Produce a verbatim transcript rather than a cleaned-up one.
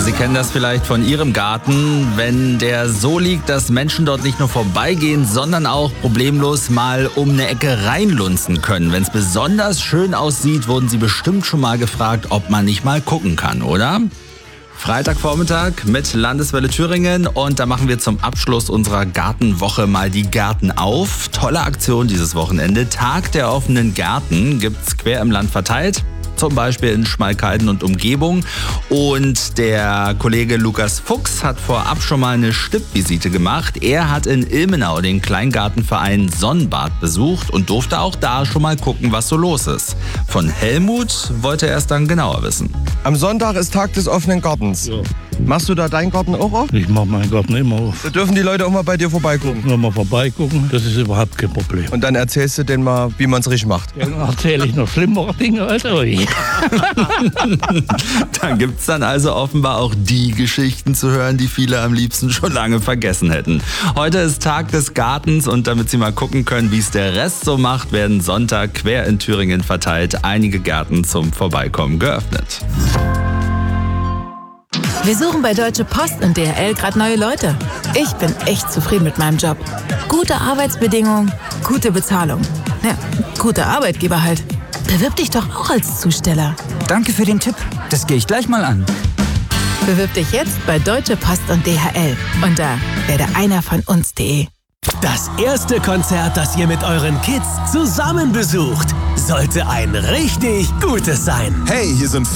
Sie kennen das vielleicht von Ihrem Garten, wenn der so liegt, dass Menschen dort nicht nur vorbeigehen, sondern auch problemlos mal um eine Ecke reinlunzen können. Wenn es besonders schön aussieht, wurden Sie bestimmt schon mal gefragt, ob man nicht mal gucken kann, oder? Freitagvormittag mit Landeswelle Thüringen und da machen wir zum Abschluss unserer Gartenwoche mal die Gärten auf. Tolle Aktion dieses Wochenende. Tag der offenen Gärten gibt's quer im Land verteilt. Zum Beispiel in Schmalkalden und Umgebung. Und der Kollege Lukas Fuchs hat vorab schon mal eine Stippvisite gemacht. Er hat in Ilmenau den Kleingartenverein Sonnenbad besucht und durfte auch da schon mal gucken, was so los ist. Von Helmut wollte er es dann genauer wissen. Am Sonntag ist Tag des offenen Gartens. Ja. Machst du da deinen Garten auch auf? Ich mache meinen Garten immer auf. Da dürfen die Leute auch mal bei dir vorbeigucken. Nur mal vorbeigucken, das ist überhaupt kein Problem. Und dann erzählst du denen mal, wie man es richtig macht. Dann erzähle ich noch schlimmere Dinge als euch. Dann gibt's dann also offenbar auch die Geschichten zu hören, die viele am liebsten schon lange vergessen hätten. Heute ist Tag des Gartens und damit Sie mal gucken können, wie es der Rest so macht, werden Sonntag quer in Thüringen verteilt einige Gärten zum Vorbeikommen geöffnet. Wir suchen bei Deutsche Post und D H L gerade neue Leute. Ich bin echt zufrieden mit meinem Job. Gute Arbeitsbedingungen, gute Bezahlung. Ja, guter Arbeitgeber halt. Bewirb dich doch auch als Zusteller. Danke für den Tipp. Das gehe ich gleich mal an. Bewirb dich jetzt bei Deutsche Post und D H L unter werde einer von uns punkt de. Das erste Konzert, das ihr mit euren Kids zusammen besucht, sollte ein richtig gutes sein. Hey, hier sind